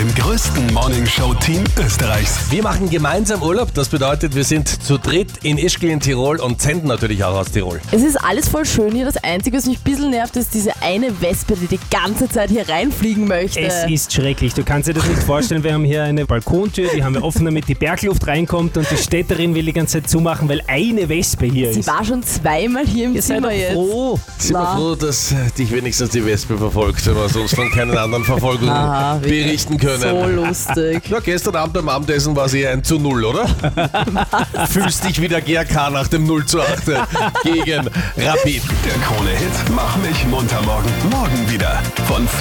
dem größten Morningshow-Team Österreichs. Wir machen gemeinsam Urlaub, das bedeutet, wir sind zu dritt in Ischgl in Tirol und senden natürlich auch aus Tirol. Es ist alles voll schön hier. Das Einzige, was mich ein bisschen nervt, ist diese eine Wespe, die ganze Zeit hier reinfliegen möchte. Es ist schrecklich. Du kannst dir das nicht vorstellen. Wir haben hier eine Balkontür, die haben wir offen, damit die Bergluft reinkommt und die Städterin will die ganze Zeit zumachen, weil eine Wespe hier ist. Sie war schon zweimal hier im Ihr seid Zimmer doch jetzt. froh. Sind wir froh, dass dich wenigstens die Wespe verfolgt, wenn wir sonst von keinen anderen Verfolgungen berichten können. So lustig. Ja, gestern Abend beim Abendessen war es eher 1:0, oder? Fühlst dich wieder GRK nach dem 0:8 gegen Rapid. Der Krone-Hit Mach mich munter morgen. Morgen wieder von